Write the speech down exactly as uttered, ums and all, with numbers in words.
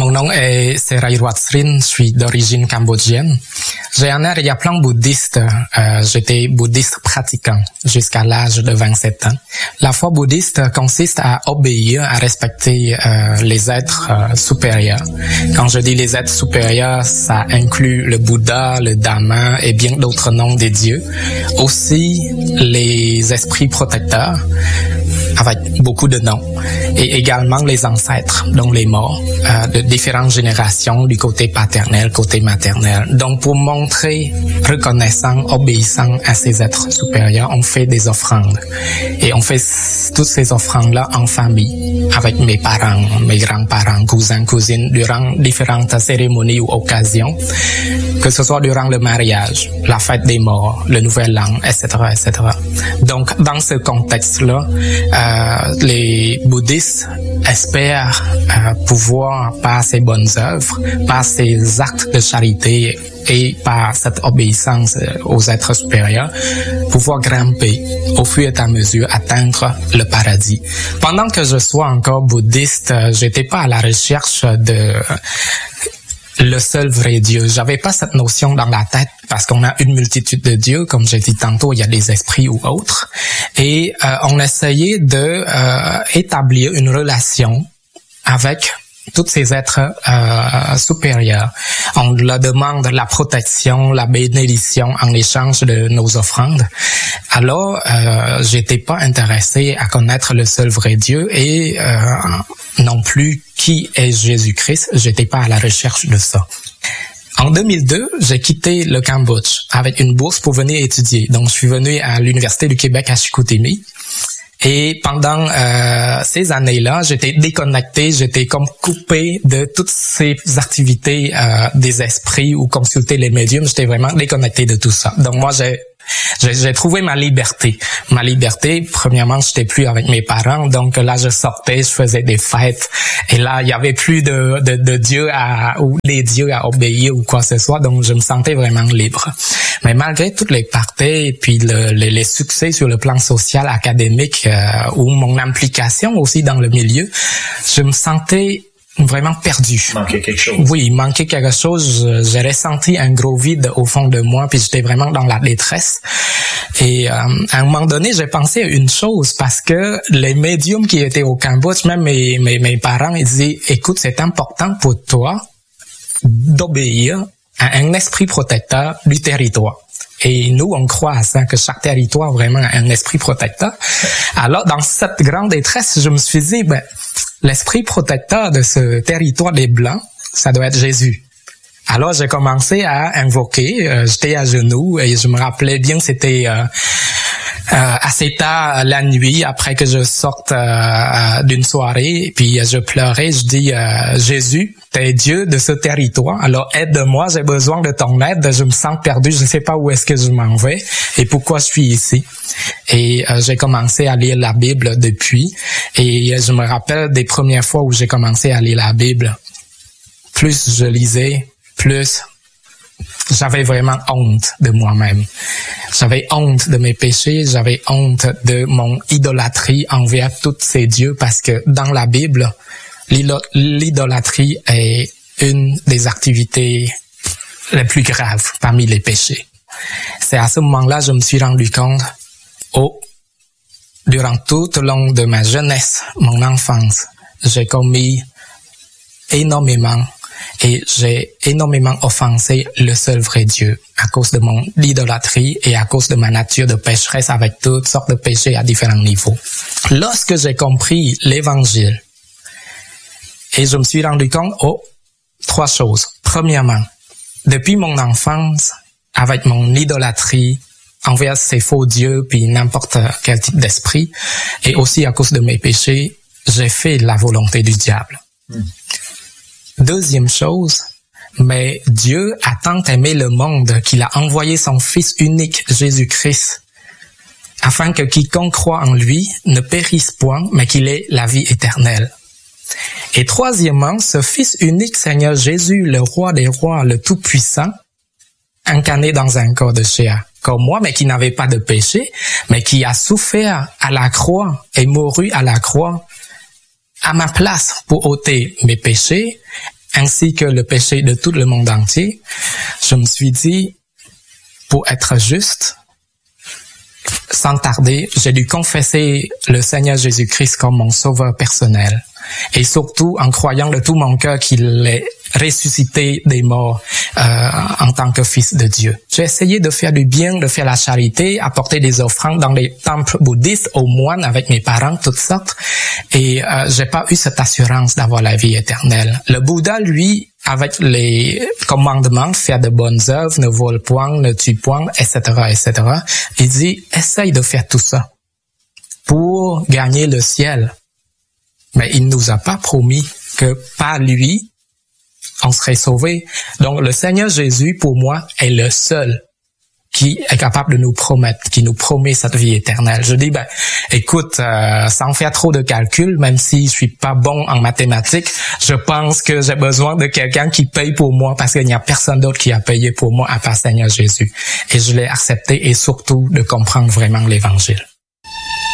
Mon nom est Serai Watsrin, je suis d'origine cambodgienne. J'ai un arrière-plan bouddhiste. Euh, j'étais bouddhiste pratiquant jusqu'à l'âge de vingt-sept ans. La foi bouddhiste consiste à obéir, à respecter euh, les êtres euh, supérieurs. Quand je dis les êtres supérieurs, ça inclut le Bouddha, le Dhamma et bien d'autres noms des dieux. Aussi les esprits protecteurs, avec beaucoup de noms, et également les ancêtres, donc les morts, euh, de différentes générations, du côté paternel, côté maternel. Donc, pour montrer reconnaissant, obéissant à ces êtres supérieurs, on fait des offrandes. Et on fait toutes ces offrandes-là en famille, avec mes parents, mes grands-parents, cousins, cousines, durant différentes cérémonies ou occasions, que ce soit durant le mariage, la fête des morts, le nouvel an, et cetera, et cetera. Donc, dans ce contexte-là, euh, les bouddhistes espèrent euh, pouvoir, par ces bonnes œuvres, par ces actes de charité et par cette obéissance aux êtres supérieurs, pouvoir grimper au fur et à mesure, atteindre le paradis. Pendant que je sois encore bouddhiste, j'étais pas à la recherche de le seul vrai Dieu. J'avais pas cette notion dans la tête parce qu'on a une multitude de dieux, comme j'ai dit tantôt, il y a des esprits ou autres. Et euh, on essayait de euh, établir une relation avec tous ces êtres euh, supérieurs. On leur demande la protection, la bénédiction en échange de nos offrandes. Alors, euh, j'étais pas intéressé à connaître le seul vrai Dieu et euh, non plus qui est Jésus-Christ. J'étais pas à la recherche de ça. En deux mille deux, j'ai quitté le Cambodge avec une bourse pour venir étudier. Donc, je suis venu à l'Université du Québec à Chicoutimi. Et pendant euh, ces années-là, j'étais déconnecté, j'étais comme coupé de toutes ces activités euh, des esprits ou consulter les médiums. J'étais vraiment déconnecté de tout ça. Donc moi, j'ai J'ai, j'ai trouvé ma liberté. Ma liberté, premièrement, j'étais plus avec mes parents, donc là, je sortais, je faisais des fêtes, et là, il y avait plus de, de, de dieux à, ou les dieux à obéir ou quoi que ce soit, donc je me sentais vraiment libre. Mais malgré toutes les parties, et puis le, les, les succès sur le plan social, académique, euh, ou mon implication aussi dans le milieu, je me sentais vraiment perdu. Il manquait quelque chose. Oui, il manquait quelque chose. J'ai ressenti un gros vide au fond de moi, puis j'étais vraiment dans la détresse. Et euh, à un moment donné, j'ai pensé à une chose, parce que les médiums qui étaient au Cambodge, même mes, mes, mes parents, ils disaient, écoute, c'est important pour toi d'obéir à un esprit protecteur du territoire. Et nous, on croit à ça, que chaque territoire vraiment a un esprit protecteur. Alors, dans cette grande détresse, je me suis dit, ben, l'esprit protecteur de ce territoire des Blancs, ça doit être Jésus. Alors, j'ai commencé à invoquer, euh, j'étais à genoux, et je me rappelais bien, c'était euh, euh, assez tard la nuit, après que je sorte euh, d'une soirée, et puis je pleurais, je dis euh, Jésus, t'es Dieu de ce territoire, alors aide-moi, j'ai besoin de ton aide, je me sens perdu, je ne sais pas où est-ce que je m'en vais et pourquoi je suis ici. Et euh, j'ai commencé à lire la Bible depuis, et je me rappelle des premières fois où j'ai commencé à lire la Bible. Plus je lisais, plus j'avais vraiment honte de moi-même. J'avais honte de mes péchés, j'avais honte de mon idolâtrie envers tous ces dieux, parce que dans la Bible, l'idolâtrie est une des activités les plus graves parmi les péchés. C'est à ce moment-là que je me suis rendu compte, oh, durant tout le long de ma jeunesse, mon enfance, j'ai commis énormément et j'ai énormément offensé le seul vrai Dieu à cause de mon idolâtrie et à cause de ma nature de pécheresse avec toutes sortes de péchés à différents niveaux. Lorsque j'ai compris l'Évangile, et je me suis rendu compte, oh, trois choses. Premièrement, depuis mon enfance, avec mon idolâtrie envers ces faux dieux, puis n'importe quel type d'esprit, et aussi à cause de mes péchés, j'ai fait la volonté du diable. Mm. Deuxième chose, mais Dieu a tant aimé le monde qu'il a envoyé son Fils unique, Jésus-Christ, afin que quiconque croit en lui ne périsse point, mais qu'il ait la vie éternelle. Et troisièmement, ce Fils unique, Seigneur Jésus, le Roi des rois, le Tout-Puissant, incarné dans un corps de chair, comme moi, mais qui n'avait pas de péché, mais qui a souffert à la croix et mouru à la croix à ma place pour ôter mes péchés ainsi que le péché de tout le monde entier, je me suis dit, pour être juste, sans tarder, j'ai dû confesser le Seigneur Jésus-Christ comme mon sauveur personnel. Et surtout en croyant de tout mon cœur qu'il est ressuscité des morts euh, en tant que fils de Dieu. J'ai essayé de faire du bien, de faire la charité, apporter des offrandes dans les temples bouddhistes, aux moines, avec mes parents, toutes sortes. Et euh, j'ai pas eu cette assurance d'avoir la vie éternelle. Le Bouddha, lui, avec les commandements, faire de bonnes œuvres, ne vole point, ne tue point, et cetera, et cetera, il dit, essaye de faire tout ça pour gagner le ciel. Mais il nous a pas promis que par lui, on serait sauvé. Donc, le Seigneur Jésus, pour moi, est le seul qui est capable de nous promettre, qui nous promet cette vie éternelle. Je dis, ben, écoute, euh, sans faire trop de calculs, même si je suis pas bon en mathématiques, je pense que j'ai besoin de quelqu'un qui paye pour moi, parce qu'il n'y a personne d'autre qui a payé pour moi à part Seigneur Jésus. Et je l'ai accepté, et surtout de comprendre vraiment l'Évangile.